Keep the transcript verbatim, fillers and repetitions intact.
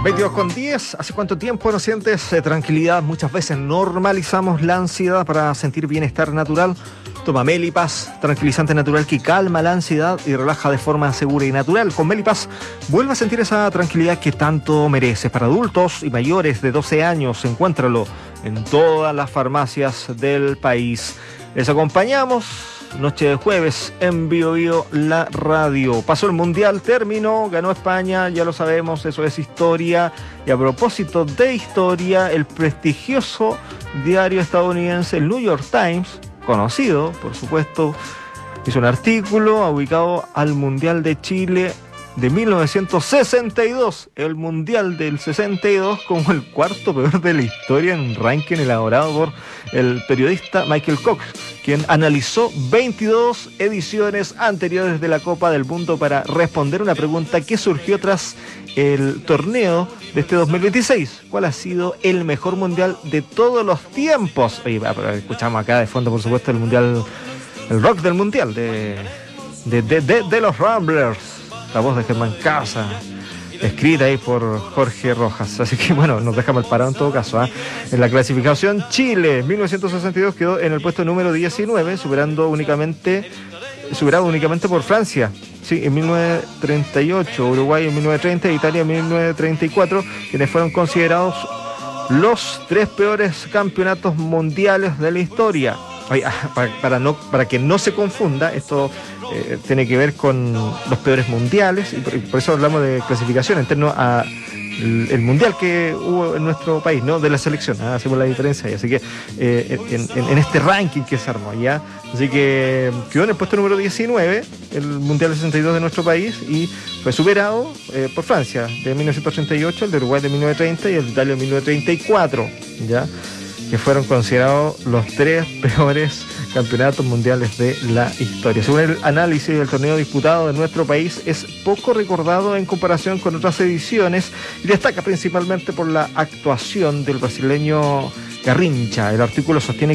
veintidós con diez, ¿hace cuánto tiempo no sientes eh, tranquilidad? Muchas veces normalizamos la ansiedad para sentir bienestar natural. Toma Melipaz, tranquilizante natural que calma la ansiedad y relaja de forma segura y natural. Con Melipaz, vuelve a sentir esa tranquilidad que tanto mereces. Para adultos y mayores de doce años, encuéntralo en todas las farmacias del país. Les acompañamos noche de jueves en Bio Bio La Radio. Pasó el Mundial, terminó, ganó España, ya lo sabemos, eso es historia. Y a propósito de historia, el prestigioso diario estadounidense el New York Times, conocido, por supuesto, hizo un artículo ubicado al Mundial de Chile de mil novecientos sesenta y dos, el Mundial del sesenta y dos, como el cuarto peor de la historia en un ranking elaborado por el periodista Michael Cox, quien analizó veintidós ediciones anteriores de la Copa del Mundo para responder una pregunta que surgió tras el torneo de este dos mil veintiséis. ¿Cuál ha sido el mejor mundial de todos los tiempos? Oye, escuchamos acá de fondo, por supuesto, el mundial, el rock del mundial de, de, de, de, de los Ramblers, la voz de Germán Casa, escrita ahí por Jorge Rojas. Así que bueno, nos dejamos el parado en todo caso, ¿eh? En la clasificación, Chile mil novecientos sesenta y dos quedó en el puesto número diecinueve, superando únicamente superado únicamente por Francia, sí, en mil novecientos treinta y ocho, Uruguay en mil novecientos treinta, Italia en mil novecientos treinta y cuatro, quienes fueron considerados los tres peores campeonatos mundiales de la historia. Oye, para, para, no, para que no se confunda, esto eh, tiene que ver con los peores mundiales, y por, y por eso hablamos de clasificación en torno a el, el mundial que hubo en nuestro país, ¿no? De la selección, ¿eh? Hacemos la diferencia ahí. Así que eh, en, en, en este ranking que se armó, ¿ya? Así que quedó en el puesto número diecinueve el mundial de sesenta y dos de nuestro país, y fue superado eh, por Francia de mil novecientos treinta y ocho, el de Uruguay de mil novecientos treinta y el de Italia de mil novecientos treinta y cuatro, ¿ya? Que fueron considerados los tres peores campeonatos mundiales de la historia. Según el análisis del torneo disputado en nuestro país, es poco recordado en comparación con otras ediciones y destaca principalmente por la actuación del brasileño Garrincha. El artículo sostiene